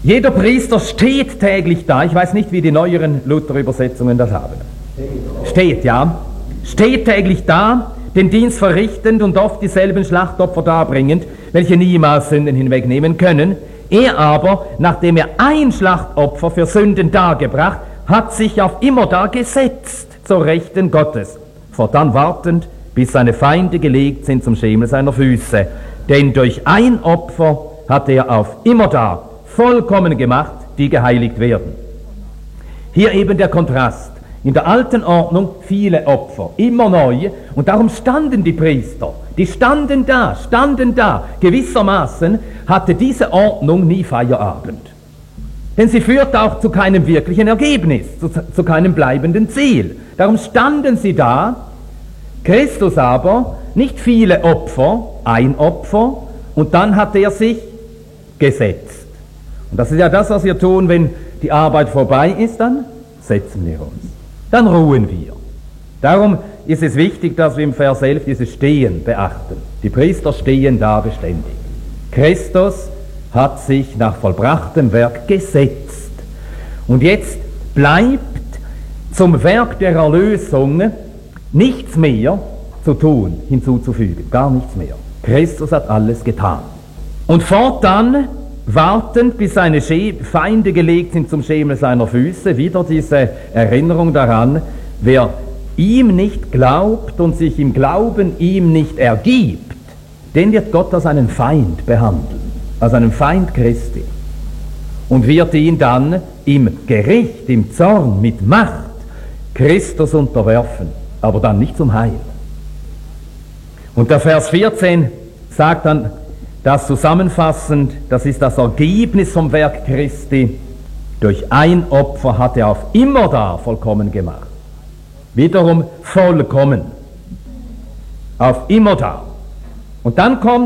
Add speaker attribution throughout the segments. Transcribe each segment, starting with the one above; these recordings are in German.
Speaker 1: Jeder Priester steht täglich da. Ich weiß nicht, wie die neueren Luther-Übersetzungen das haben. Steht, ja. Steht täglich da, den Dienst verrichtend und oft dieselben Schlachtopfer darbringend, welche niemals Sünden hinwegnehmen können. Er aber, nachdem er ein Schlachtopfer für Sünden dargebracht, hat sich auf immerdar gesetzt zur Rechten Gottes, fortan wartend, bis seine Feinde gelegt sind zum Schemel seiner Füße. Denn durch ein Opfer hat er auf immerdar vollkommen gemacht, die geheiligt werden. Hier eben der Kontrast. In der alten Ordnung viele Opfer, immer neu, und darum standen die Priester, die standen da. Gewissermaßen hatte diese Ordnung nie Feierabend. Denn sie führt auch zu keinem wirklichen Ergebnis, zu keinem bleibenden Ziel. Darum standen sie da. Christus aber, nicht viele Opfer, ein Opfer, und dann hat er sich gesetzt. Und das ist ja das, was wir tun, wenn die Arbeit vorbei ist, dann setzen wir uns. Dann ruhen wir. Darum ist es wichtig, dass wir im Vers 11 dieses Stehen beachten. Die Priester stehen da beständig. Christus hat sich nach vollbrachtem Werk gesetzt. Und jetzt bleibt zum Werk der Erlösung nichts mehr zu tun, hinzuzufügen. Gar nichts mehr. Christus hat alles getan. Und fortan, wartend, bis seine Feinde gelegt sind zum Schemel seiner Füße, wieder diese Erinnerung daran, wer ihm nicht glaubt und sich im Glauben ihm nicht ergibt, den wird Gott als einen Feind behandeln, als einen Feind Christi, und wird ihn dann im Gericht, im Zorn, mit Macht Christus unterwerfen, aber dann nicht zum Heil. Und der Vers 14 sagt dann das zusammenfassend, das ist das Ergebnis vom Werk Christi. Durch ein Opfer hat er auf immerdar vollkommen gemacht. Wiederum vollkommen. Auf immerdar. Und dann kommt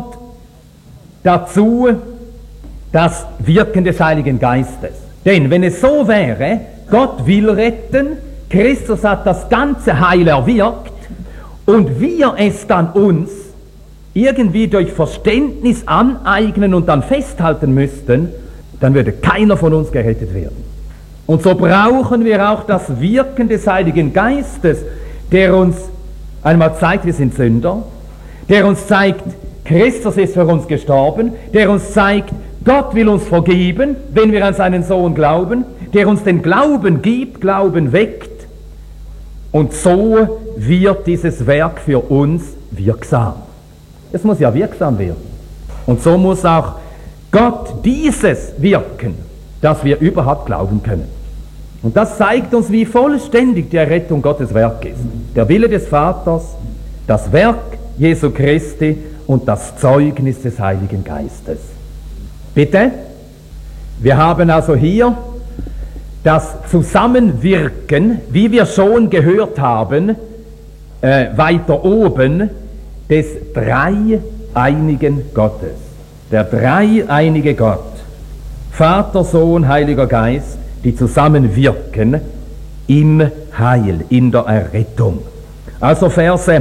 Speaker 1: dazu das Wirken des Heiligen Geistes. Denn wenn es so wäre, Gott will retten, Christus hat das ganze Heil erwirkt und wir es dann uns irgendwie durch Verständnis aneignen und dann festhalten müssten, dann würde keiner von uns gerettet werden. Und so brauchen wir auch das Wirken des Heiligen Geistes, der uns einmal zeigt, wir sind Sünder, der uns zeigt, Christus ist für uns gestorben, der uns zeigt, Gott will uns vergeben, wenn wir an seinen Sohn glauben, der uns den Glauben gibt, Glauben weckt, und so wird dieses Werk für uns wirksam. Es muss ja wirksam werden. Und so muss auch Gott dieses wirken, dass wir überhaupt glauben können. Und das zeigt uns, wie vollständig die Errettung Gottes Werk ist. Der Wille des Vaters, das Werk Jesu Christi und das Zeugnis des Heiligen Geistes. Bitte? Wir haben also hier das Zusammenwirken, wie wir schon gehört haben, weiter oben, des dreieinigen Gottes. Der dreieinige Gott, Vater, Sohn, Heiliger Geist, die zusammenwirken im Heil, in der Errettung. Also Verse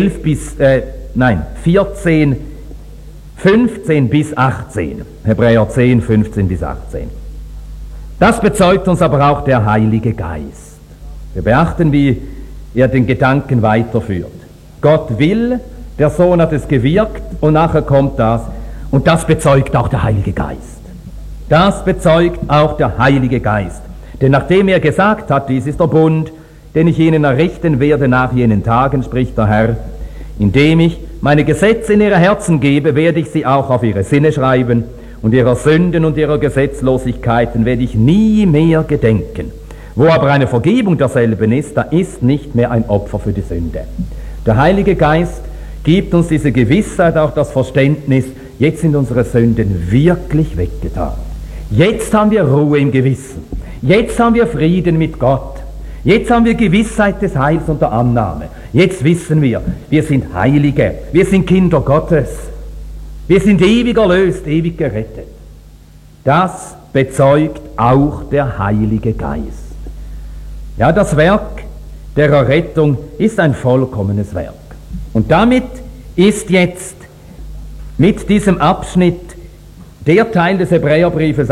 Speaker 1: 14, 15 bis 18. Hebräer 10, 15 bis 18. Das bezeugt uns aber auch der Heilige Geist. Wir beachten, wie er den Gedanken weiterführt. Gott will, der Sohn hat es gewirkt und nachher kommt das. Und das bezeugt auch der Heilige Geist. Das bezeugt auch der Heilige Geist. Denn nachdem er gesagt hat, dies ist der Bund, den ich ihnen errichten werde nach jenen Tagen, spricht der Herr, indem ich meine Gesetze in ihre Herzen gebe, werde ich sie auch auf ihre Sinne schreiben, und ihrer Sünden und ihrer Gesetzlosigkeiten werde ich nie mehr gedenken. Wo aber eine Vergebung derselben ist, da ist nicht mehr ein Opfer für die Sünde. Der Heilige Geist gibt uns diese Gewissheit, auch das Verständnis, jetzt sind unsere Sünden wirklich weggetan. Jetzt haben wir Ruhe im Gewissen. Jetzt haben wir Frieden mit Gott. Jetzt haben wir Gewissheit des Heils und der Annahme. Jetzt wissen wir sind Heilige, wir sind Kinder Gottes. Wir sind ewig erlöst, ewig gerettet. Das bezeugt auch der Heilige Geist. Ja, das Werk der Errettung ist ein vollkommenes Werk. Und damit ist jetzt mit diesem Abschnitt der Teil des Hebräerbriefes